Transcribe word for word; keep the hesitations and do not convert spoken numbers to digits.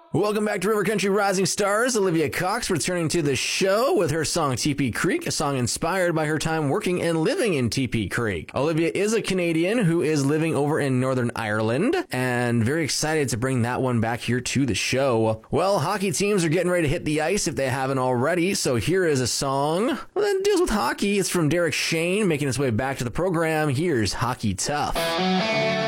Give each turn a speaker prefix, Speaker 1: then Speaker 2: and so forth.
Speaker 1: Welcome back to River Country Rising Stars. Olivia Cox returning to the show with her song T P Creek, a song inspired by her time working and living in T P Creek. Olivia is a Canadian who is living over in Northern Ireland, and very excited to bring that one back here to the show. Well, hockey teams are getting ready to hit the ice if they haven't already, so here is a song that deals with hockey. It's from Derek Shane, making its way back to the program. Here's Hockey Tough.